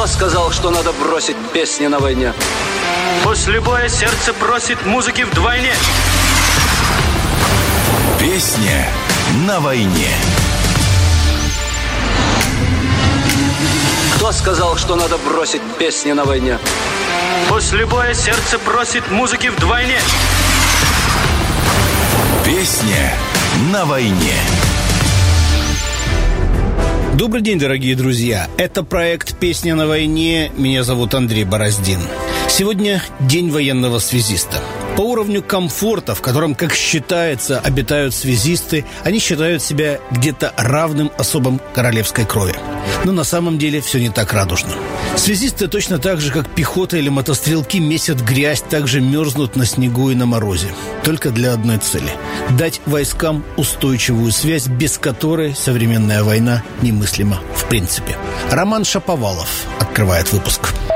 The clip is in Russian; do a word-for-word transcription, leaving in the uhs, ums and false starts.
Кто сказал, что надо бросить песни на войне? После боя сердце просит музыки вдвойне. Песня на войне. Кто сказал, что надо бросить песни на войне? После боя сердце просит музыки вдвойне. Песня на войне. Добрый день, дорогие друзья. Это проект «Песня на войне». Меня зовут Андрей Бороздин. Сегодня День военного связиста. По уровню комфорта, в котором, как считается, обитают связисты, они считают себя где-то равным особам королевской крови. Но на самом деле все не так радужно. Связисты точно так же, как пехота или мотострелки, месят грязь, также мерзнут на снегу и на морозе. Только для одной цели – дать войскам устойчивую связь, без которой современная война немыслима в принципе. Роман Шаповалов открывает выпуск.